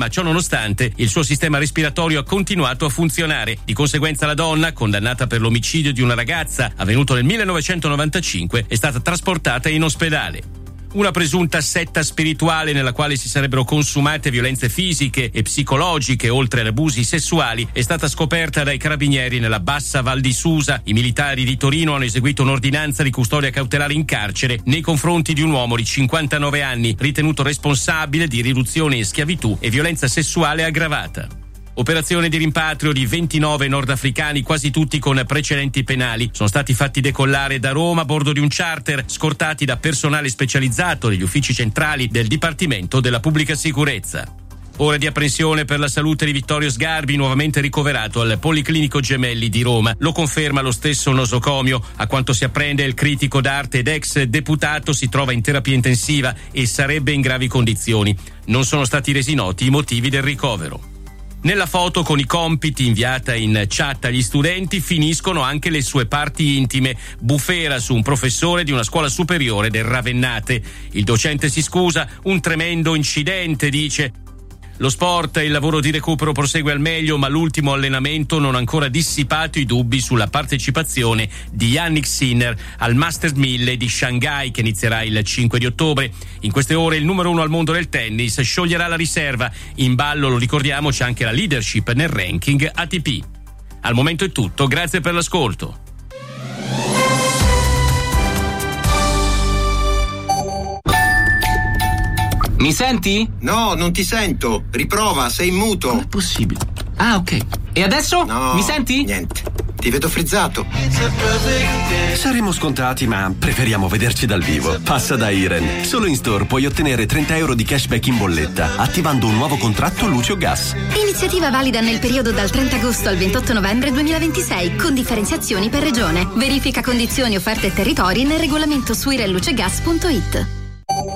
ma ciò nonostante il suo sistema respiratorio ha continuato a funzionare. Di conseguenza la donna, condannata per l'omicidio di una ragazza avvenuto nel 1995, è stata trasportata in ospedale. Una presunta setta spirituale nella quale si sarebbero consumate violenze fisiche e psicologiche oltre ad abusi sessuali è stata scoperta dai carabinieri nella bassa Val di Susa. I militari di Torino hanno eseguito un'ordinanza di custodia cautelare in carcere nei confronti di un uomo di 59 anni ritenuto responsabile di riduzione in schiavitù e violenza sessuale aggravata. Operazione di rimpatrio di 29 nordafricani, quasi tutti con precedenti penali. Sono stati fatti decollare da Roma a bordo di un charter, scortati da personale specializzato degli uffici centrali del Dipartimento della Pubblica Sicurezza. Ore di apprensione per la salute di Vittorio Sgarbi, nuovamente ricoverato al Policlinico Gemelli di Roma. Lo conferma lo stesso nosocomio. A quanto si apprende, il critico d'arte ed ex deputato si trova in terapia intensiva e sarebbe in gravi condizioni. Non sono stati resi noti i motivi del ricovero. Nella foto con i compiti inviata in chat agli studenti finiscono anche le sue parti intime. Bufera su un professore di una scuola superiore del Ravennate. Il docente si scusa, un tremendo incidente, dice. Lo sport e il lavoro di recupero prosegue al meglio, ma l'ultimo allenamento non ha ancora dissipato i dubbi sulla partecipazione di Yannick Sinner al Masters 1000 di Shanghai, che inizierà il 5 di ottobre. In queste ore il numero 1 al mondo del tennis scioglierà la riserva. In ballo, lo ricordiamo, c'è anche la leadership nel ranking ATP. Al momento è tutto, grazie per l'ascolto. Mi senti? No, non ti sento. Riprova, sei in muto. Com'è possibile? Ah, ok. E adesso? No. Mi senti? Niente. Ti vedo frizzato. Saremo scontati, ma preferiamo vederci dal vivo. Passa da Iren. Solo in store puoi ottenere 30 euro di cashback in bolletta attivando un nuovo contratto luce o gas. Iniziativa valida nel periodo dal 30 agosto al 28 novembre 2026 con differenziazioni per regione. Verifica condizioni, offerte e territori nel regolamento su irenlucegas.it.